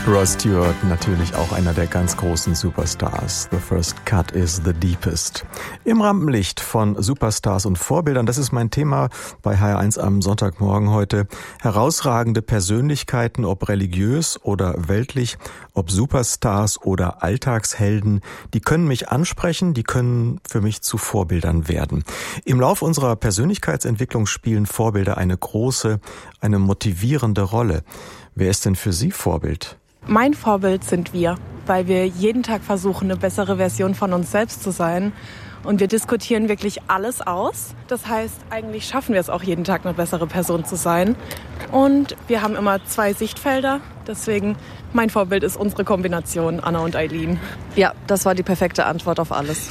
Rod Stewart, natürlich auch einer der ganz großen Superstars. The first cut is the deepest. Im Rampenlicht von Superstars und Vorbildern, das ist mein Thema bei HR1 am Sonntagmorgen heute. Herausragende Persönlichkeiten, ob religiös oder weltlich, ob Superstars oder Alltagshelden, die können mich ansprechen, die können für mich zu Vorbildern werden. Im Lauf unserer Persönlichkeitsentwicklung spielen Vorbilder eine große, eine motivierende Rolle. Wer ist denn für Sie Vorbild? Mein Vorbild sind wir, weil wir jeden Tag versuchen, eine bessere Version von uns selbst zu sein. Und wir diskutieren wirklich alles aus. Das heißt, eigentlich schaffen wir es auch jeden Tag, eine bessere Person zu sein. Und wir haben immer 2 Sichtfelder. Deswegen, mein Vorbild ist unsere Kombination, Anna und Eileen. Ja, das war die perfekte Antwort auf alles.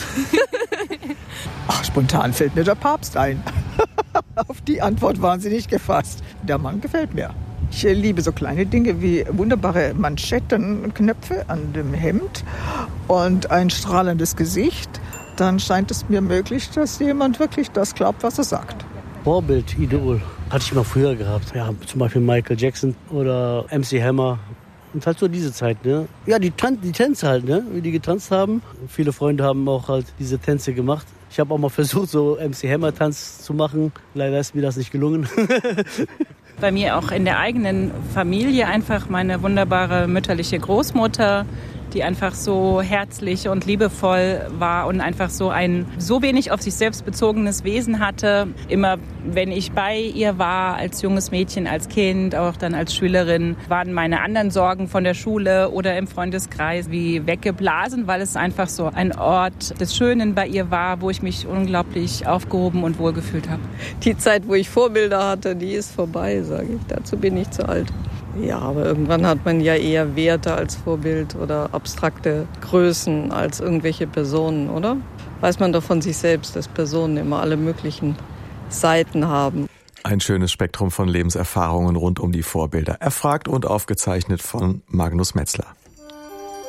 Ach, spontan fällt mir der Papst ein. Auf die Antwort waren Sie nicht gefasst. Der Mann gefällt mir. Ich liebe so kleine Dinge wie wunderbare Manschettenknöpfe an dem Hemd und ein strahlendes Gesicht. Dann scheint es mir möglich, dass jemand wirklich das glaubt, was er sagt. Vorbild, Idol, hatte ich mal früher gehabt. Ja, zum Beispiel Michael Jackson oder MC Hammer. Und halt so diese Zeit, ne? Ja, die Tänze halt, ne? Wie die getanzt haben. Viele Freunde haben auch halt diese Tänze gemacht. Ich habe auch mal versucht, so MC Hammer-Tanz zu machen. Leider ist mir das nicht gelungen. Bei mir auch in der eigenen Familie einfach meine wunderbare mütterliche Großmutter, die einfach so herzlich und liebevoll war und einfach so ein so wenig auf sich selbst bezogenes Wesen hatte. Immer wenn ich bei ihr war, als junges Mädchen, als Kind, auch dann als Schülerin, waren meine anderen Sorgen von der Schule oder im Freundeskreis wie weggeblasen, weil es einfach so ein Ort des Schönen bei ihr war, wo ich mich unglaublich aufgehoben und wohlgefühlt habe. Die Zeit, wo ich Vorbilder hatte, die ist vorbei, sage ich. Dazu bin ich zu alt. Ja, aber irgendwann hat man ja eher Werte als Vorbild oder abstrakte Größen als irgendwelche Personen, oder? Weiß man doch von sich selbst, dass Personen immer alle möglichen Seiten haben. Ein schönes Spektrum von Lebenserfahrungen rund um die Vorbilder. Erfragt und aufgezeichnet von Magnus Metzler.